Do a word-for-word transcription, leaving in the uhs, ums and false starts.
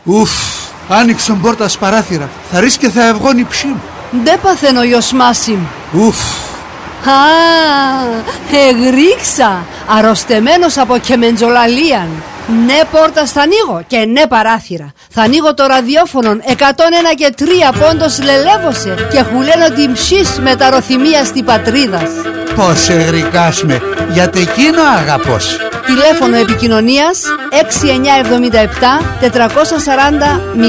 Ουφ, άνοιξαν πόρτα παράθυρα. Θα ρίξει και θα ευγώνει ψήμ. Ντε παθαίνω γιος Μάσιμ. Ουφ. Α, εγρίξα. Αρρωστεμένος από κεμεντζολαλίαν. Ναι πόρτα θα ανοίγω και ναι παράθυρα. Θα ανοίγω το ραδιόφωνο εκατόν ένα και τρία πόντος λελεύωσε και χουλένω την ψής με τα ροθυμία στη πατρίδας. Πώς εγρικάς με, γιατί εκείνο αγαπώς. Τηλέφωνο επικοινωνίας έξι εννιά εβδομήντα επτά τετρακόσια σαράντα